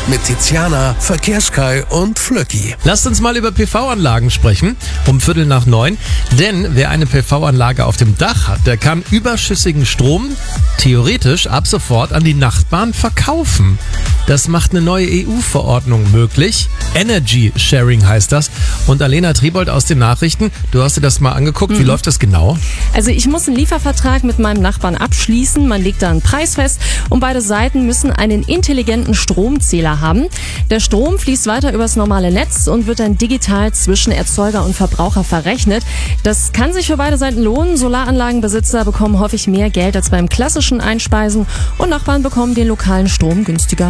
mit Tiziana, Verkehrskai und Flöcki. Lasst uns mal über PV-Anlagen sprechen, um 8:45. Denn wer eine PV-Anlage auf dem Dach hat, der kann überschüssigen Strom theoretisch ab sofort an die Nachbarn verkaufen. Das macht eine neue EU-Verordnung möglich. Energy Sharing heißt das. Und Alena Triebold aus den Nachrichten, du hast dir das mal angeguckt. Wie läuft das genau? Also ich muss einen Liefervertrag mit meinem Nachbarn abschließen. Man legt da einen Preis fest und beide Seiten müssen einen intelligenten Stromzähler haben. Der Strom fließt weiter übers normale Netz und wird dann digital zwischen Erzeuger und Verbraucher verrechnet. Das kann sich für beide Seiten lohnen. Solaranlagenbesitzer bekommen häufig mehr Geld als beim klassischen Einspeisen und Nachbarn bekommen den lokalen Strom günstiger.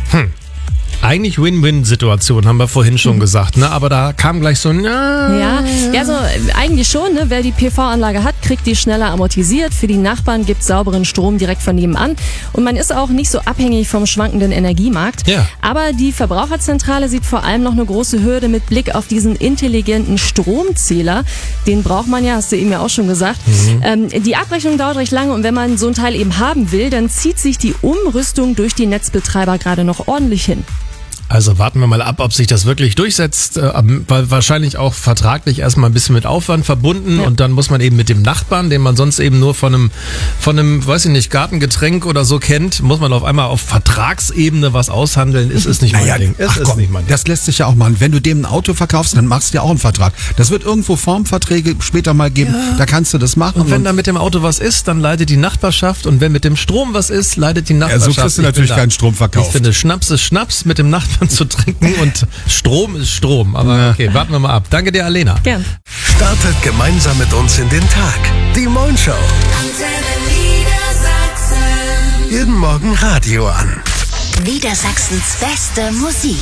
Eigentlich Win-Win-Situation, haben wir vorhin schon gesagt, ne? Aber da kam gleich so ein Ja, also eigentlich schon, ne? Wer die PV-Anlage hat, kriegt die schneller amortisiert. Für die Nachbarn gibt es sauberen Strom direkt von nebenan. Und man ist auch nicht so abhängig vom schwankenden Energiemarkt. Ja. Aber die Verbraucherzentrale sieht vor allem noch eine große Hürde mit Blick auf diesen intelligenten Stromzähler. Den braucht man ja, hast du eben ja auch schon gesagt. Die Abrechnung dauert recht lange und wenn man so ein Teil eben haben will, dann zieht sich die Umrüstung durch die Netzbetreiber gerade noch ordentlich hin. Also warten wir mal ab, ob sich das wirklich durchsetzt, weil wahrscheinlich auch vertraglich erstmal ein bisschen mit Aufwand verbunden und dann muss man eben mit dem Nachbarn, den man sonst eben nur von einem, weiß ich nicht, Gartengetränk oder so kennt, muss man auf einmal auf Vertragsebene was aushandeln, ist nicht mein Ding. Das lässt sich ja auch machen. Wenn du dem ein Auto verkaufst, dann machst du ja auch einen Vertrag. Das wird irgendwo Formverträge später mal geben, da kannst du das machen. Und wenn da mit dem Auto was ist, dann leidet die Nachbarschaft und wenn mit dem Strom was ist, leidet die Nachbarschaft. So kriegst du natürlich keinen Strom verkauft. Ich finde, Schnaps ist Schnaps mit dem Nachbarn zu trinken und Strom ist Strom. Aber okay, warten wir mal ab. Danke dir, Alena. Gern. Startet gemeinsam mit uns in den Tag. Die Moin Show. Jeden Morgen Radio an. Niedersachsens beste Musik.